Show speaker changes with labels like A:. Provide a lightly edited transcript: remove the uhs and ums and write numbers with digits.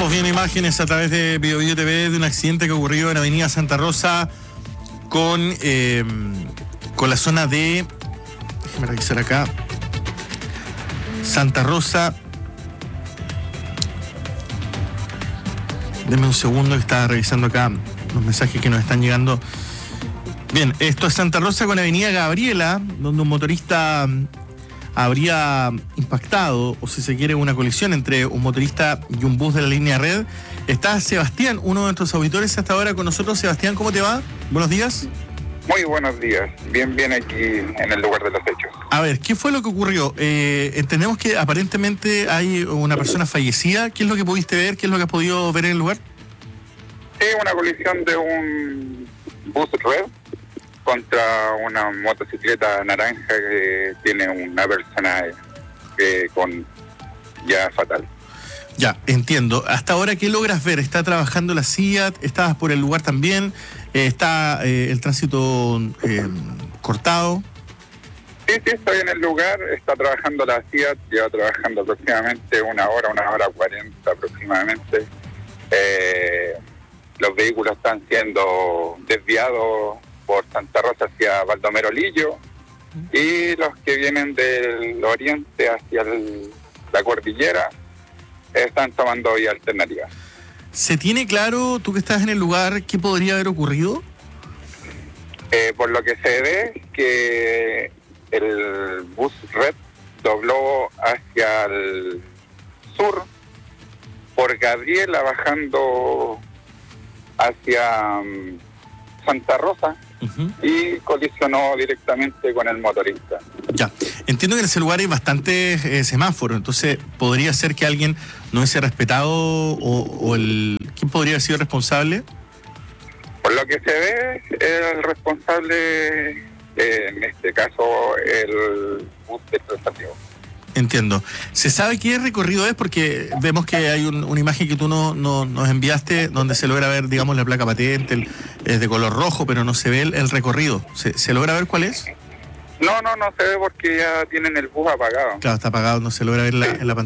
A: Estamos viendo imágenes a través de BioBio TV de un accidente que ocurrió en Avenida Santa Rosa con la zona de... Déjame revisar acá. Santa Rosa. Denme un segundo que estaba revisando acá los mensajes que nos están llegando. Bien, esto es Santa Rosa con Avenida Gabriela, donde un motorista habría impactado, o si se quiere, una colisión entre un motorista y un bus de la línea Red. Está Sebastián, uno de nuestros auditores hasta ahora con nosotros. Sebastián, ¿cómo te va? Buenos días.
B: Muy buenos días. Bien aquí en el lugar de los hechos.
A: A ver, ¿qué fue lo que ocurrió? Entendemos que aparentemente hay una persona fallecida. ¿Qué es lo que pudiste ver? ¿Qué es lo que has podido ver en el lugar?
B: Sí, una colisión de un bus Red contra una motocicleta naranja que tiene una persona con ya fatal.
A: Ya, entiendo. Hasta ahora, ¿qué logras ver? ¿Está trabajando la CIAT? ¿Estabas por el lugar también? ¿Está el tránsito cortado?
B: Sí, estoy en el lugar. Está trabajando la CIAT, lleva trabajando aproximadamente una hora 40 aproximadamente. Los vehículos están siendo desviados por Santa Rosa hacia Baldomero Lillo, y los que vienen del oriente hacia la cordillera están tomando vía alternativa.
A: ¿Se tiene claro, tú que estás en el lugar, qué podría haber ocurrido?
B: Por lo que se ve, que el bus Red dobló hacia el sur por Gabriela, bajando hacia Santa Rosa, y colisionó directamente con el motorista.
A: Ya, entiendo que en ese lugar hay bastantes semáforos, entonces podría ser que alguien no hubiese respetado ¿quién podría haber sido responsable?
B: Por lo que se ve, el responsable, en este caso, el bus de prestativo.
A: Entiendo. ¿Se sabe qué recorrido es? Porque vemos que hay una imagen que tú nos enviaste donde se logra ver, digamos, la placa patente, es de color rojo, pero no se ve el recorrido. ¿Se logra ver cuál es?
B: No se ve porque ya tienen el bus apagado.
A: Claro, está apagado, no se logra ver en la pantalla.